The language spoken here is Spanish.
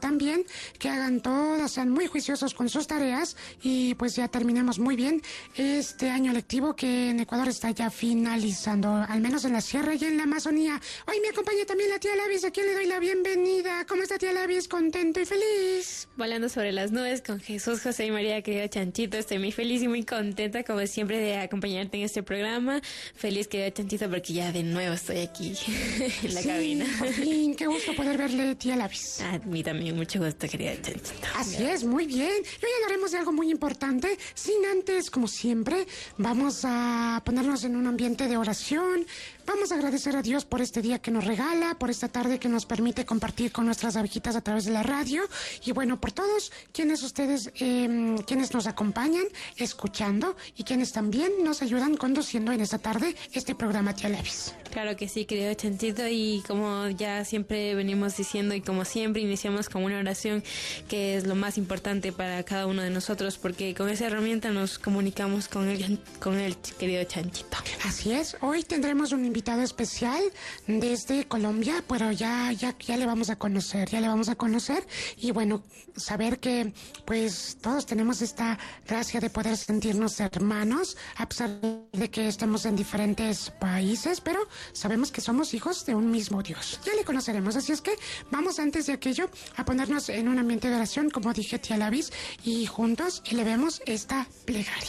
también que hagan todas, sean muy juiciosos con sus tareas y pues ya terminemos muy bien este año lectivo que en Ecuador está ya finalizando, al menos en la sierra y en la Amazonía. Hoy me acompaña también la tía Lavis, a quien le doy la bienvenida. ¿Cómo está, tía Lavis? Contento y feliz. Volando sobre las nubes con Jesús, José y María, querido Chanchito. Estoy muy feliz y muy contenta, como siempre, de acompañarte en este programa. Feliz, querido Chanchito, porque ya de nuevo estoy aquí en la cabina. Por fin, qué gusto poder verle, tía Lavis. A mí también, mucho gusto, querido Chanchito. Así es, muy bien. Y hoy hablaremos de algo muy importante. Sin antes, como siempre, vamos a ponernos en un ambiente de oración. Vamos a agradecer a Dios por este día que nos regala, por esta tarde que nos permite compartir con nuestras abejitas a través de la radio. Y bueno, por todos quienes ustedes, quienes nos acompañan escuchando y quienes también nos ayudan conduciendo en esta tarde este programa, tía Lavis. Claro que sí, querido Chanchito, y como ya siempre venimos diciendo y como siempre iniciamos con una oración que es lo más importante para cada uno de nosotros, porque con esa herramienta nos comunicamos con el querido Chanchito. Así es, hoy tendremos un invitado especial desde Colombia, pero ya le vamos a conocer y bueno, saber que pues todos tenemos esta gracia de poder sentirnos hermanos a pesar de que estemos en diferentes países, pero sabemos que somos hijos de un mismo Dios. Ya le conoceremos, así es que vamos antes de aquello a ponernos en un ambiente de oración, como dije, tía Lavis, y juntos elevemos esta plegaria.